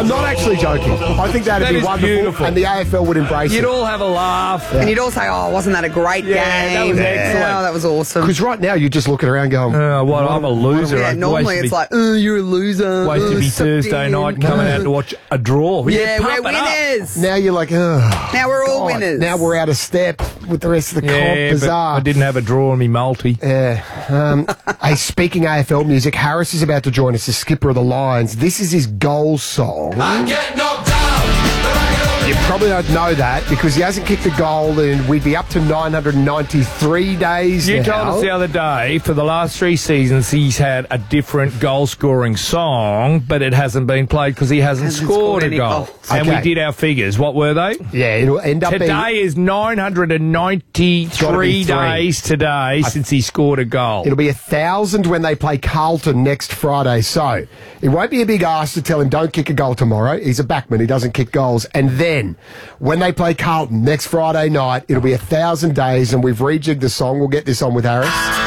I'm not actually joking. I think that'd That be is wonderful, beautiful. and the AFL would embrace You'd it. all have a laugh. And you'd all say, oh, wasn't that a great game? that was excellent. Oh, that was awesome. Because right now you're just looking around going, What? I'm a loser. Yeah, normally it's like, you're a loser. Wasted me sucked Thursday in. night coming out to watch a draw. Yeah, pump we're it up. winners. now you're like, oh, Now we're all God. winners. Now we're out of step with the rest of the comp. Yeah, but Bizarre. I didn't have a draw on me multi. Hey, speaking AFL music, Harris is about to join us, the skipper of the Lions. This is his goal song. I get knocked down. You probably don't know that because he hasn't kicked a goal and we'd be up to 993 days You now. told us the other day, for the last 3 seasons, he's had a different goal-scoring song, but it hasn't been played because he hasn't scored a any goal. goals. And we Okay. did our figures. What were they? Yeah, it'll end up being... Today is 993 days today since he scored a goal. It'll be 1,000 when they play Carlton next Friday. So it won't be a big ask to tell him don't kick a goal tomorrow. He's a backman. He doesn't kick goals. And then when they play Carlton next Friday night, it'll be 1,000 days and we've rejigged the song. We'll get this on with Harris.